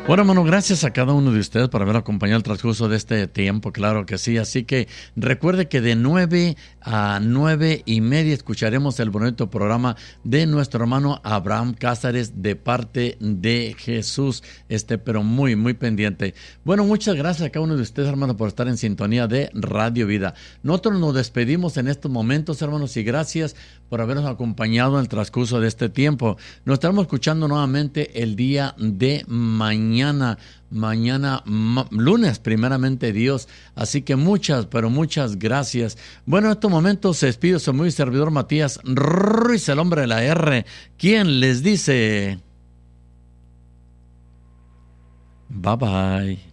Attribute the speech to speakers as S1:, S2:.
S1: Bueno, hermano, gracias a cada uno de ustedes por haber acompañado el transcurso de este tiempo, claro que sí. Así que recuerde que de 9 a 9:30 escucharemos el bonito programa de nuestro hermano Abraham Cázares de parte de Jesús. Pero muy, muy pendiente. Bueno, muchas gracias a cada uno de ustedes, hermano, por estar en sintonía de Radio Vida. Nosotros nos despedimos en estos momentos, hermanos, y gracias por habernos acompañado en el transcurso de este tiempo. Nos estaremos escuchando nuevamente el día de mañana, lunes, primeramente Dios. Así que muchas, pero muchas gracias. Bueno, en estos momentos se despide su muy servidor Matías Ruiz, el hombre de la R, quien les dice bye bye.